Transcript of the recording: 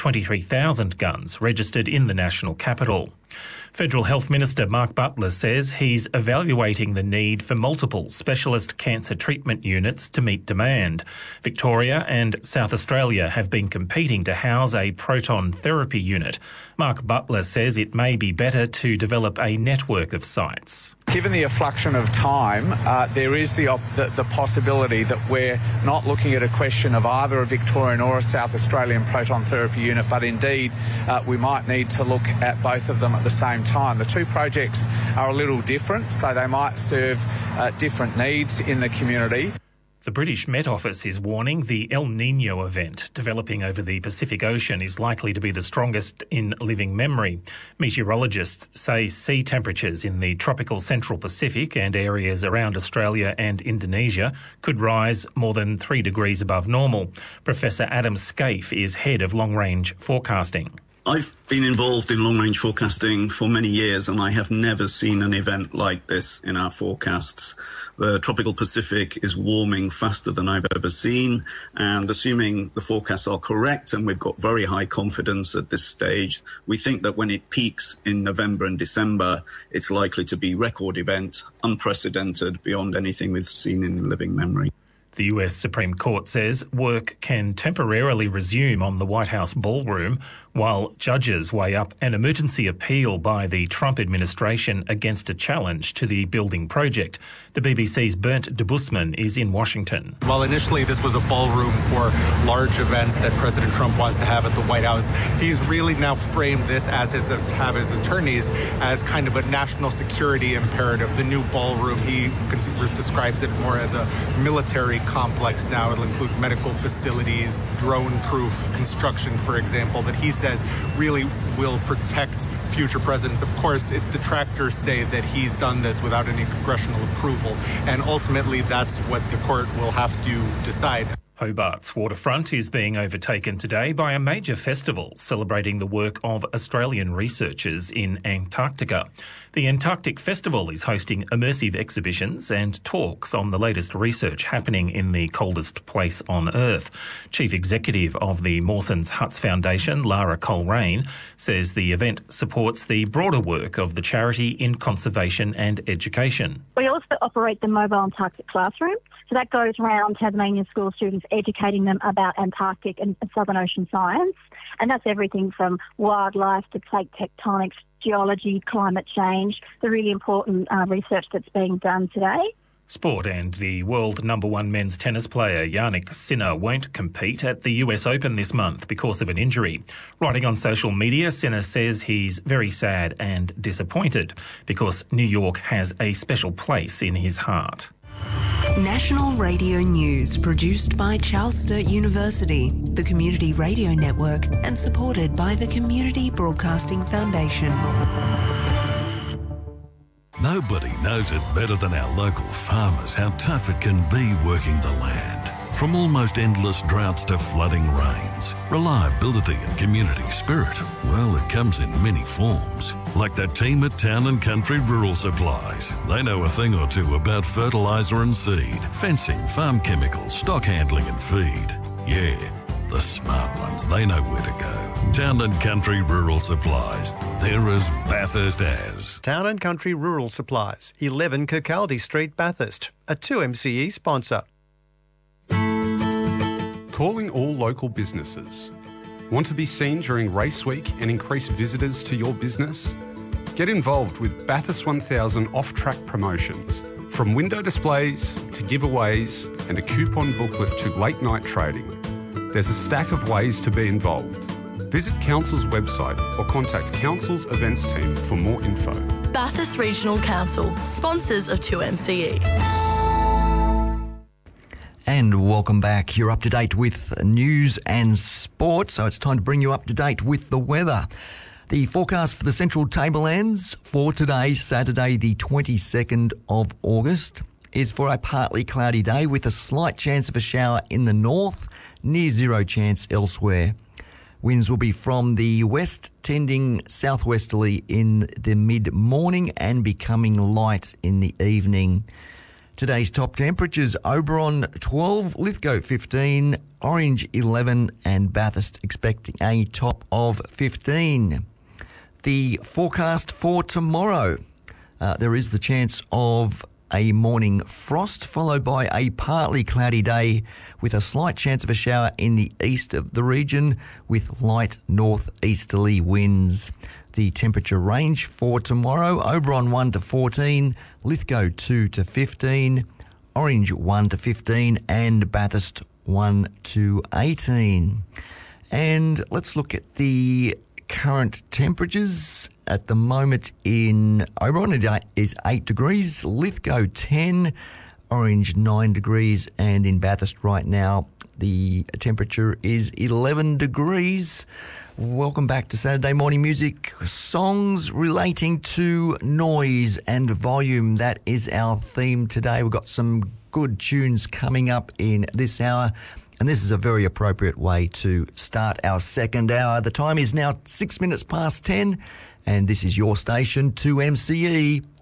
23,000 guns registered in the national capital. Federal Health Minister Mark Butler says he's evaluating the need for multiple specialist cancer treatment units to meet demand. Victoria and South Australia have been competing to house a proton therapy unit. Mark Butler says it may be better to develop a network of sites. Given the affluction of time, there is the possibility that we're not looking at a question of either a Victorian or a South Australian proton therapy unit, but indeed we might need to look at both of them at the same time. The two projects are a little different, so they might serve different needs in the community. The British Met Office is warning the El Niño event developing over the Pacific Ocean is likely to be the strongest in living memory. Meteorologists say sea temperatures in the tropical Central Pacific and areas around Australia and Indonesia could rise more than 3 degrees above normal. Professor Adam Scaife is head of long-range forecasting. I've been involved in long-range forecasting for many years, and I have never seen an event like this in our forecasts. The tropical Pacific is warming faster than I've ever seen, and assuming the forecasts are correct, and we've got very high confidence at this stage, we think that when it peaks in November and December, it's likely to be record event, unprecedented, beyond anything we've seen in living memory. The US Supreme Court says work can temporarily resume on the White House ballroom while judges weigh up an emergency appeal by the Trump administration against a challenge to the building project. The BBC's Bernd de Busman is in Washington. While initially this was a ballroom for large events that President Trump wants to have at the White House, he's really now framed this as his attorneys as kind of a national security imperative. The new ballroom, he describes it more as a military complex now. It'll include medical facilities, drone-proof construction, for example, that he says really will protect future presidents. Of course, its detractors say that he's done this without any congressional approval, and ultimately that's what the court will have to decide. Hobart's waterfront is being overtaken today by a major festival celebrating the work of Australian researchers in Antarctica. The Antarctic Festival is hosting immersive exhibitions and talks on the latest research happening in the coldest place on Earth. Chief Executive of the Mawson's Huts Foundation, Lara Coleraine, says the event supports the broader work of the charity in conservation and education. We also operate the Mobile Antarctic Classroom. So that goes around Tasmanian school students, educating them about Antarctic and Southern Ocean science. And that's everything from wildlife to plate tectonics, geology, climate change, the really important research that's being done today. Sport, and the world number one men's tennis player Jannik Sinner won't compete at the US Open this month because of an injury. Writing on social media, Sinner says he's very sad and disappointed because New York has a special place in his heart. National Radio News, produced by Charles Sturt University, the Community Radio Network, and supported by the Community Broadcasting Foundation. Nobody knows it better than our local farmers how tough it can be working the land. From almost endless droughts to flooding rains, reliability and community spirit, well, it comes in many forms. Like that team at Town and Country Rural Supplies. They know a thing or two about fertiliser and seed, fencing, farm chemicals, stock handling and feed. Yeah, the smart ones, they know where to go. Town and Country Rural Supplies. They're as Bathurst as. Town and Country Rural Supplies, 11 Kirkcaldy Street, Bathurst. A 2MCE sponsor. Calling all local businesses. Want to be seen during Race Week and increase visitors to your business? Get involved with Bathurst 1000 off-track promotions. From window displays to giveaways and a coupon booklet to late night trading. There's a stack of ways to be involved. Visit Council's website or contact Council's events team for more info. Bathurst Regional Council, sponsors of 2MCE. And welcome back. You're up to date with news and sport, so it's time to bring you up to date with the weather. The forecast for the Central Tablelands for today, Saturday the 22nd of August, is for a partly cloudy day with a slight chance of a shower in the north, near zero chance elsewhere. Winds will be from the west, tending southwesterly in the mid-morning and becoming light in the evening. Today's top temperatures: Oberon 12, Lithgow 15, Orange 11 and Bathurst expecting a top of 15. The forecast for tomorrow, there is the chance of a morning frost followed by a partly cloudy day with a slight chance of a shower in the east of the region with light northeasterly winds. The temperature range for tomorrow: Oberon 1 to 14, Lithgow 2 to 15, Orange 1 to 15 and Bathurst 1 to 18. And let's look at the current temperatures. At the moment in Oberon it is 8 degrees, Lithgow 10, Orange 9 degrees, and in Bathurst right now the temperature is 11 degrees. Welcome back to Saturday Morning Music. Songs relating to noise and volume. That is our theme today. We've got some good tunes coming up in this hour, and this is a very appropriate way to start our second hour. The time is now 6 minutes past 10, and this is your station, 2MCE.